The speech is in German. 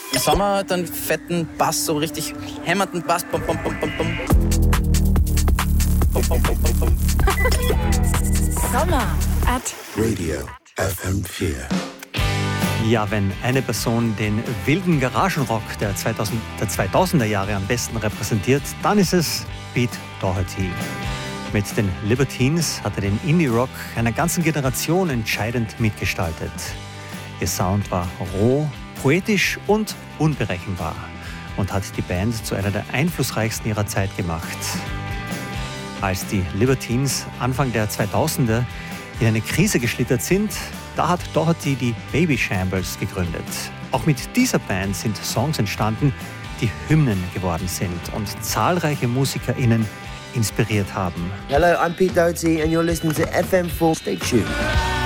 Im Sommer hat einen fetten Bass, so richtig hämmernden Bass. Bum, bum, bum, bum, bum. Bum, bum, bum, bum, bum. Sommer at Radio FM4. Ja, wenn eine Person den wilden Garagenrock der 2000er Jahre am besten repräsentiert, dann ist es Pete Doherty. Mit den Libertines hat er den Indie-Rock einer ganzen Generation entscheidend mitgestaltet. Ihr Sound war roh, poetisch und unberechenbar und hat die Band zu einer der einflussreichsten ihrer Zeit gemacht. Als die Libertines Anfang der 2000er in eine Krise geschlittert sind, da hat Doherty die Baby Shambles gegründet. Auch mit dieser Band sind Songs entstanden, die Hymnen geworden sind und zahlreiche MusikerInnen inspiriert haben. Hello, I'm Pete Doherty and you're listening to FM4. Stay tuned.